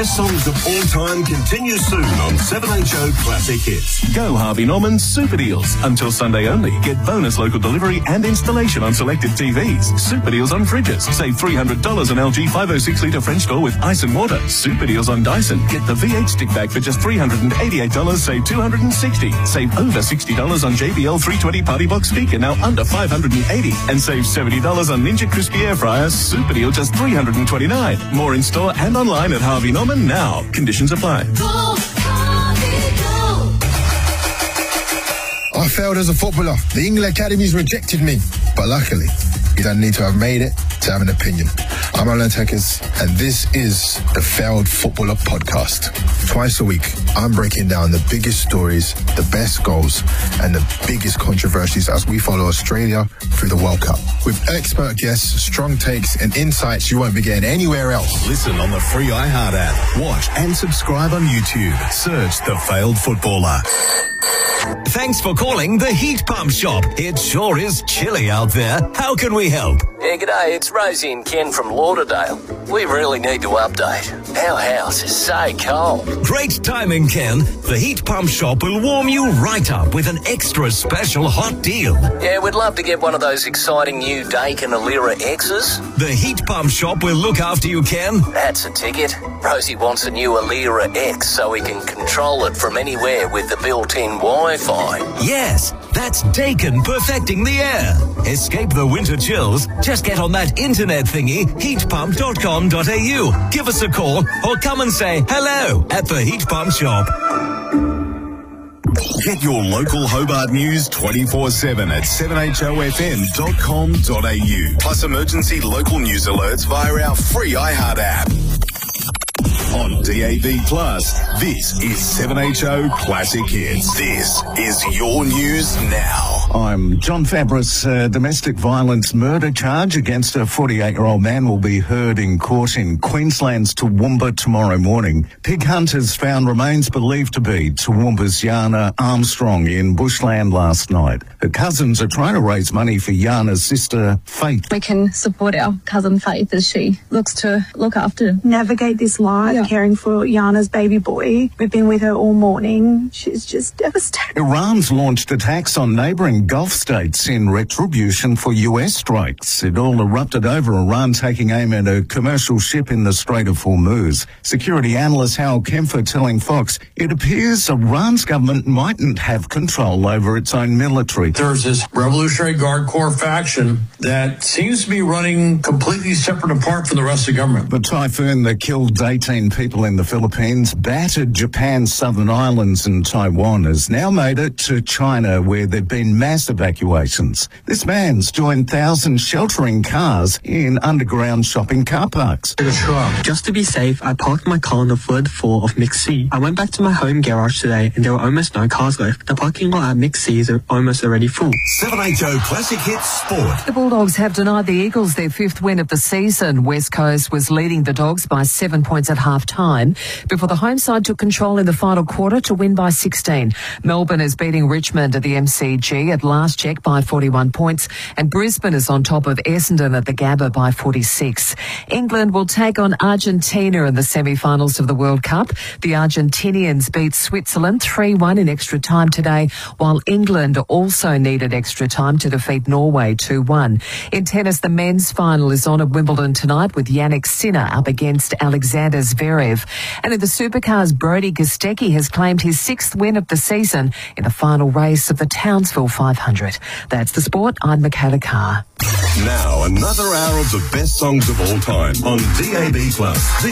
best songs of all time continues soon on 7HO Classic Hits. Go Harvey Norman Super Deals. Until Sunday only. Get bonus local delivery and installation on selected TVs. Super Deals on fridges. Save $300 on LG 506-litre French door with ice and water. Super Deals on Dyson. Get the V8 stick bag for just $388. Save $260. Save over $60 on JBL 320 Party Box speaker, now under $580. And save $70 on Ninja Crispy Air Fryer. Super Deal just $329. More in store and online at Harvey Norman now. Conditions apply. I failed as a footballer. The England Academies rejected me. But luckily, you don't need to have made it to have an opinion. I'm Alan Tekers, and this is the Failed Footballer Podcast. Twice a week, I'm breaking down the biggest stories, the best goals, and the biggest controversies as we follow Australia through the World Cup. With expert guests, strong takes, and insights you won't be getting anywhere else. Listen on the free iHeart app. Watch and subscribe on YouTube. Search The Failed Footballer. Thanks for calling the Heat Pump Shop. It sure is chilly out there. How can we help? Yeah, g'day, it's Rosie and Ken from Lauderdale. We really need to update. Our house is so cold. Great timing, Ken. The Heat Pump Shop will warm you right up with an extra special hot deal. Yeah, we'd love to get one of those exciting new Daikin Alira X's. The Heat Pump Shop will look after you, Ken. That's a ticket. Rosie wants a new Alira X so we can control it from anywhere with the built-in Wi-Fi. Yes, that's Daikin perfecting the air. Escape the winter chills. Just get on that internet thingy, heatpump.com.au. Give us a call or come and say hello at the Heat Pump Shop. Get your local Hobart news 24/7 at 7HOFM.com.au. Plus emergency local news alerts via our free iHeart app. On DAB+, this is 7HO Classic Hits. This is your news now. I'm John Fabris. A domestic violence murder charge against a 48-year-old man will be heard in court in Queensland's Toowoomba tomorrow morning. Pig hunters found remains believed to be Toowoomba's Yana Armstrong in bushland last night. Her cousins are trying to raise money for Yana's sister, Faith. We can support our cousin Faith as she looks to look after, navigate this life, caring for Yana's baby boy. We've been with her all morning. She's just devastated. Iran's launched attacks on neighbouring Gulf states in retribution for US strikes. It all erupted over Iran taking aim at a commercial ship in the Strait of Hormuz. Security analyst Hal Kempfer telling Fox it appears Iran's government mightn't have control over its own military. There's this Revolutionary Guard Corps faction that seems to be running completely separate apart from the rest of the government. The typhoon that killed 18 people in the Philippines, battered Japan's southern islands and Taiwan, has now made it to China, where there've been mass evacuations. This man's joined thousands sheltering cars in underground shopping car parks. Just to be safe, I parked my car on the third floor of McC. I went back to my home garage today and there were almost no cars left. The parking lot at McC is almost already full. 7HO Classic Hits Sport. The Bulldogs have denied the Eagles their fifth win of the season. West Coast was leading the Dogs by 7 points at half-time before the home side took control in the final quarter to win by 16. Melbourne is beating Richmond at the MCG at last check by 41 points, and Brisbane is on top of Essendon at the Gabba by 46. England will take on Argentina in the semi-finals of the World Cup. The Argentinians beat Switzerland 3-1 in extra time today, while England also needed extra time to defeat Norway 2-1. In tennis, the men's final is on at Wimbledon tonight with Jannik Sinner up against Alexander Zverev. And in the supercars, Brody Kostecki has claimed his sixth win of the season in the final race of the Townsville 500. That's the sport. I'm Michaela Carr. Now, another hour of the best songs of all time on DAB+.